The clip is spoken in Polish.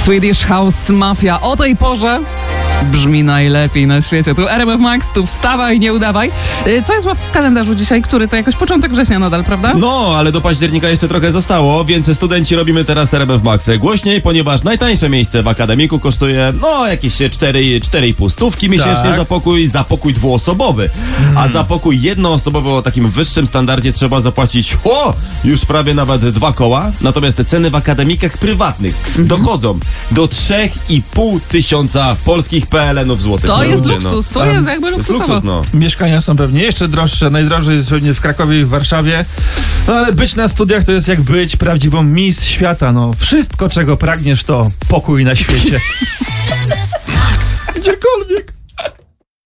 Swedish House Mafia o tej porze brzmi najlepiej na świecie. Tu RMF Max, tu wstawaj, nie udawaj. Co jest w kalendarzu dzisiaj, który to jakoś początek września nadal, prawda? No, ale do października jeszcze trochę zostało, więc studenci robimy teraz RMF Max głośniej, ponieważ najtańsze miejsce w akademiku kosztuje, jakieś 4,5 stówki miesięcznie za pokój dwuosobowy. A za pokój jednoosobowy o takim wyższym standardzie trzeba zapłacić już prawie nawet 2 koła. Natomiast te ceny w akademikach prywatnych dochodzą do 3,5 tysiąca polskich PLN-ów złotych. To jest luksus, to jest jakby luksusowo. Luksus, Mieszkania są pewnie jeszcze droższe, najdrożej jest pewnie w Krakowie i w Warszawie. No ale być na studiach to jest jak być prawdziwą Miss Świata. Wszystko, czego pragniesz, to pokój na świecie. Gdziekolwiek.